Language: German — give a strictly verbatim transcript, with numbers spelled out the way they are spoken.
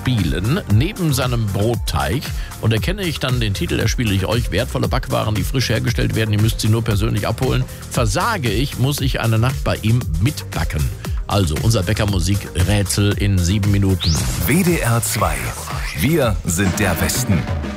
Spielen neben seinem Brotteig. Und erkenne ich dann den Titel, erspiele ich euch wertvolle Backwaren, die frisch hergestellt werden. Ihr müsst sie nur persönlich abholen. Versage ich, muss ich eine Nacht bei ihm mitbacken. Also unser Bäckermusik-Rätsel in sieben Minuten. W D R zwei. Wir sind der Westen.